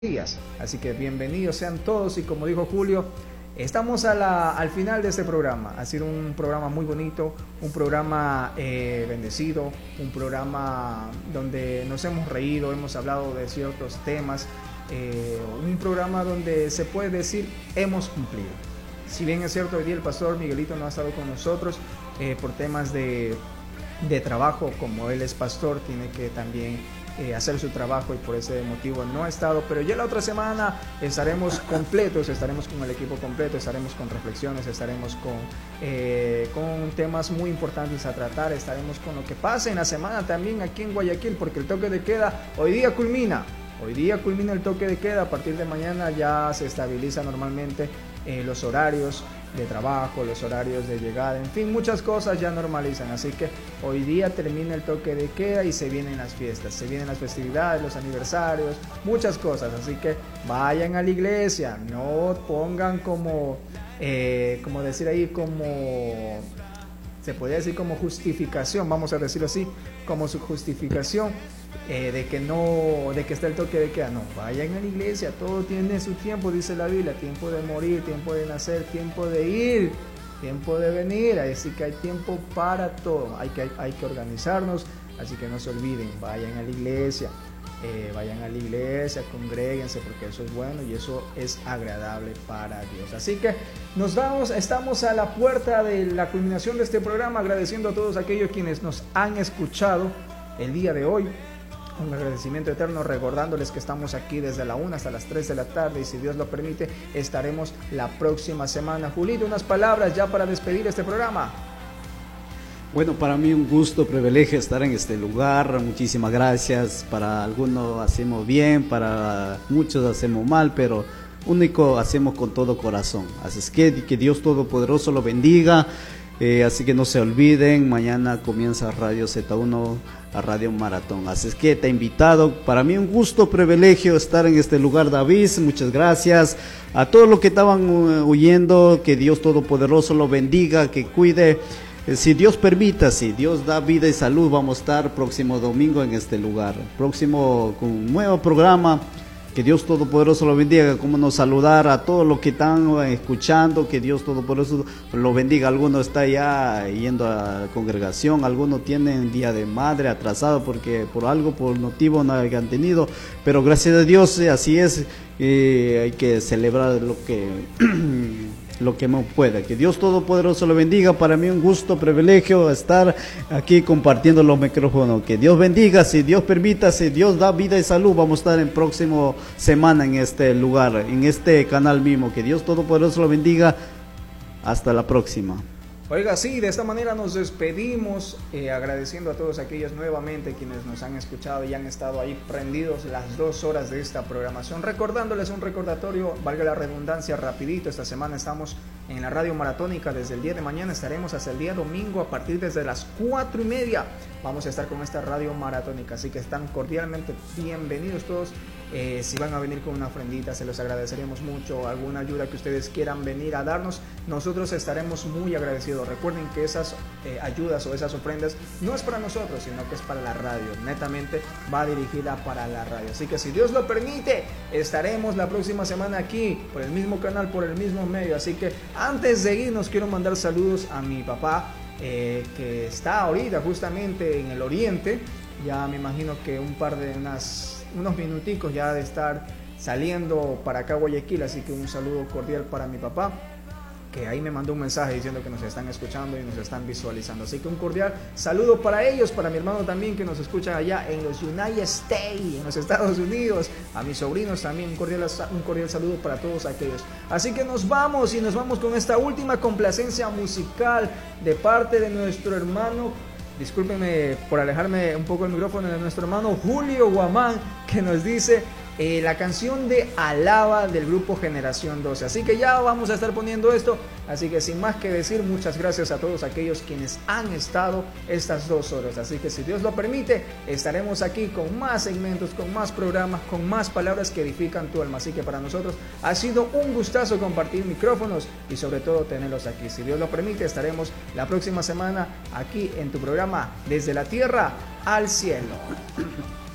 días. Así que bienvenidos sean todos y como dijo Julio, estamos al final de este programa. Ha sido un programa muy bonito, un programa bendecido, un programa donde nos hemos reído, hemos hablado de ciertos temas, un programa donde se puede decir hemos cumplido. Si bien es cierto, hoy día el pastor Miguelito no ha estado con nosotros por temas de trabajo, como él es pastor, tiene que también hacer su trabajo y por ese motivo no ha estado, pero ya la otra semana estaremos completos, estaremos con el equipo completo, estaremos con reflexiones, estaremos con temas muy importantes a tratar, estaremos con lo que pasa en la semana también aquí en Guayaquil, porque el toque de queda hoy día culmina el toque de queda. A partir de mañana ya se estabiliza normalmente los horarios de trabajo, los horarios de llegada, en fin, muchas cosas ya normalizan, así que hoy día termina el toque de queda y se vienen las fiestas, se vienen las festividades, los aniversarios, muchas cosas, así que vayan a la iglesia, no pongan como decir ahí, como se podría decir como justificación, vamos a decirlo así, como su justificación de que está el toque de queda. No, vayan a la iglesia, todo tiene su tiempo, dice la Biblia, tiempo de morir, tiempo de nacer, tiempo de ir, tiempo de venir, así que hay tiempo para todo, hay que organizarnos, así que no se olviden, vayan a la iglesia, congréguense, porque eso es bueno y eso es agradable para Dios. Así que estamos a la puerta de la culminación de este programa, agradeciendo a todos aquellos quienes nos han escuchado el día de hoy. Un agradecimiento eterno, recordándoles que estamos aquí desde la 1 hasta las 3 de la tarde y si Dios lo permite estaremos la próxima semana. Julito, unas palabras ya para despedir este programa. Bueno, para mí un gusto, privilegio estar en este lugar, muchísimas gracias. Para algunos hacemos bien, para muchos hacemos mal, pero único hacemos con todo corazón. Así es que Dios Todopoderoso lo bendiga, así que no se olviden, mañana comienza Radio Z1 a Radio Maratón. Así es que te he invitado, para mí un gusto, privilegio estar en este lugar, David, muchas gracias. A todos los que estaban huyendo, que Dios Todopoderoso lo bendiga, que cuide. Si Dios permita, si Dios da vida y salud, vamos a estar próximo domingo en este lugar, próximo con un nuevo programa. Que Dios Todopoderoso lo bendiga. Como nos saludar a todos los que están escuchando, que Dios Todopoderoso lo bendiga. Algunos está ya yendo a la congregación, algunos tienen día de madre atrasado porque por motivo no hayan tenido, pero gracias a Dios así es. Hay que celebrar lo que más pueda. Que Dios Todopoderoso lo bendiga. Para mí un gusto, privilegio estar aquí compartiendo los micrófonos. Que Dios bendiga, si Dios permita, si Dios da vida y salud, vamos a estar en próximo semana en este lugar, en este canal mismo. Que Dios Todopoderoso lo bendiga. Hasta la próxima. Oiga, sí, de esta manera nos despedimos, agradeciendo a todos aquellos nuevamente quienes nos han escuchado y han estado ahí prendidos las 2 horas de esta programación, recordándoles un recordatorio, valga la redundancia, rapidito. Esta semana estamos en la Radio Maratónica, desde el día de mañana estaremos hasta el día domingo a partir desde las 4:30, vamos a estar con esta Radio Maratónica, así que están cordialmente bienvenidos todos. Si van a venir con una ofrendita, se los agradeceríamos mucho. Alguna ayuda que ustedes quieran venir a darnos, nosotros estaremos muy agradecidos. Recuerden que esas ayudas o esas ofrendas no es para nosotros, sino que es para la radio. Netamente va dirigida para la radio. Así que si Dios lo permite, estaremos la próxima semana aquí, por el mismo canal, por el mismo medio. Así que antes de irnos, quiero mandar saludos a mi papá, que está ahorita justamente en el oriente. Ya me imagino que unos minuticos ya de estar saliendo para acá Guayaquil, así que un saludo cordial para mi papá, que ahí me mandó un mensaje diciendo que nos están escuchando y nos están visualizando, así que un cordial saludo para ellos, para mi hermano también que nos escucha allá en los United States, en los Estados Unidos, a mis sobrinos también un cordial saludo para todos aquellos. Así que nos vamos con esta última complacencia musical de parte de nuestro hermano, discúlpenme por alejarme un poco del micrófono, de nuestro hermano Julio Guamán, que nos dice la canción de Alaba del grupo Generación 12. Así que ya vamos a estar poniendo esto, así que sin más que decir, muchas gracias a todos aquellos quienes han estado estas 2 horas. Así que si Dios lo permite, estaremos aquí con más segmentos, con más programas, con más palabras que edifican tu alma. Así que para nosotros ha sido un gustazo compartir micrófonos y sobre todo tenerlos aquí. Si Dios lo permite, estaremos la próxima semana aquí en tu programa Desde la Tierra al Cielo.